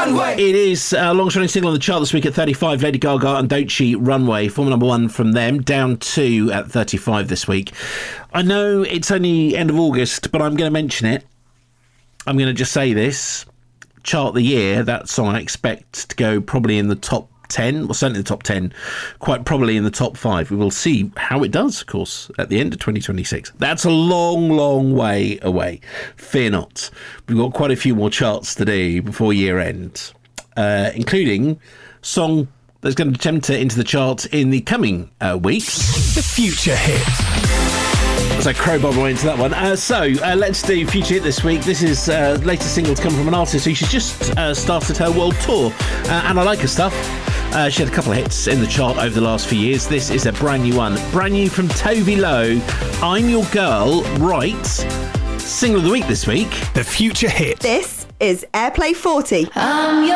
Runway. It is a long-running single on the chart this week at 35, Lady Gaga and Don't She, Runway. Former number one from them, down 2 at 35 this week. I know it's only end of August, but I'm going to mention it. I'm going to just say this. Chart of the year, that song I expect to go probably in the top 10, or certainly the top 10, quite probably in the top 5. We will see how it does, of course, at the end of 2026. That's a long, long way away. Fear not. We've got quite a few more charts to do before year end, including song that's going to attempt to into the charts in the coming weeks. The Future Hit. So crowbar my way into that one. Let's do Future Hit this week. This is latest single to come from an artist who she's just started her world tour, and I like her stuff. She had a couple of hits in the chart over the last few years. This is a brand new one. Brand new from Tove Lo. I'm Your Girl, Right. Single of the week this week. The Future Hit. This is Airplay 40. I'm your